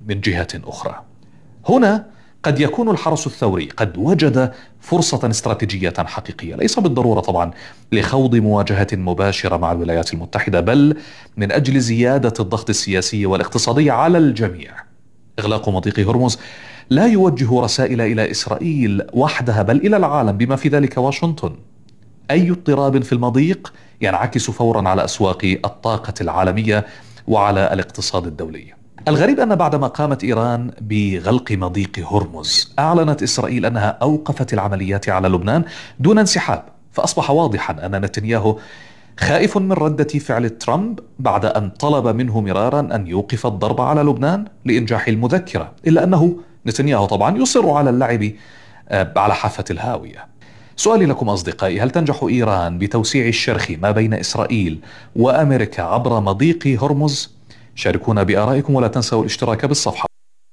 من جهة أخرى. هنا قد يكون الحرس الثوري قد وجد فرصة استراتيجية حقيقية، ليس بالضرورة طبعا لخوض مواجهة مباشرة مع الولايات المتحدة، بل من أجل زيادة الضغط السياسي والاقتصادي على الجميع. إغلاق مضيق هرمز لا يوجه رسائل إلى إسرائيل وحدها بل إلى العالم بما في ذلك واشنطن. أي اضطراب في المضيق ينعكس فورا على أسواق الطاقة العالمية وعلى الاقتصاد الدولي. الغريب أن بعدما قامت إيران بغلق مضيق هرمز، أعلنت إسرائيل أنها أوقفت العمليات على لبنان دون انسحاب. فأصبح واضحا أن نتنياهو خائف من ردة فعل ترامب بعد أن طلب منه مرارا أن يوقف الضرب على لبنان لإنجاح المذكرة، إلا أنه نتنياهو طبعا يصر على اللعب على حافة الهاوية. سؤالي لكم أصدقائي، هل تنجح إيران بتوسيع الشرخ ما بين إسرائيل وأمريكا عبر مضيق هرمز؟ شاركونا بآرائكم ولا تنسوا الاشتراك بالصفحة.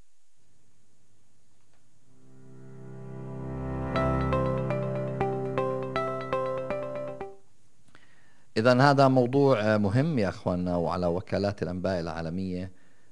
إذن هذا موضوع مهم يا أخواننا، وعلى وكالات الأنباء العالمية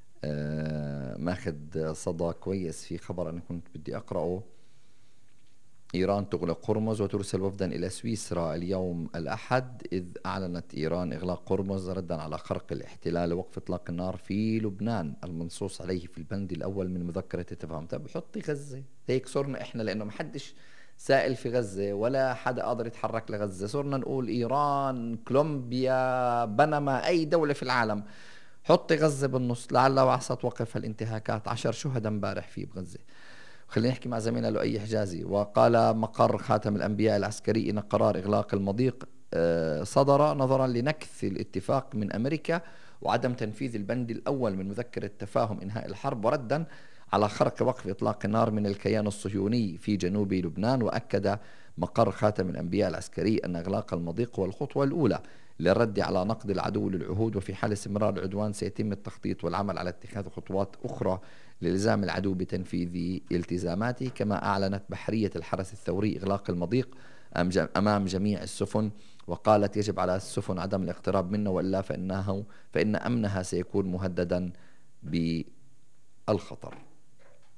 ماخذ صدى كويس. في خبر أنا كنت بدي أقرأه: إيران تغلق هرمز وترسل وفدا إلى سويسرا اليوم الأحد، إذ أعلنت إيران إغلاق هرمز ردا على خرق الاحتلال ووقف إطلاق النار في لبنان المنصوص عليه في البند الأول من مذكرة التفاهم. طيب حطي غزة، هيك صرنا إحنا، لأنه محدش سائل في غزة ولا حدا قادر يتحرك لغزة، صرنا نقول إيران، كولومبيا، بنما، أي دولة في العالم. حطي غزة بالنص لعل وعسى توقف الانتهاكات. 10 شهداء امبارح في بغزة. خلينا نحكي مع زميلنا لؤي حجازي. وقال مقر خاتم الأنبياء العسكري إن قرار إغلاق المضيق صدر نظرا لنكث الاتفاق من أمريكا وعدم تنفيذ البند الأول من مذكرة تفاهم إنهاء الحرب، وردا على خرق وقف إطلاق النار من الكيان الصهيوني في جنوب لبنان. وأكد مقر خاتم الأنبياء العسكري أن إغلاق المضيق هو الخطوة الأولى للرد على نقد العدو للعهود، وفي حال استمرار العدوان سيتم التخطيط والعمل على اتخاذ خطوات أخرى لإلزام العدو بتنفيذ التزاماته. كما أعلنت بحرية الحرس الثوري إغلاق المضيق أمام جميع السفن، وقالت يجب على السفن عدم الاقتراب منه وإلا فإن أمنها سيكون مهددا بالخطر.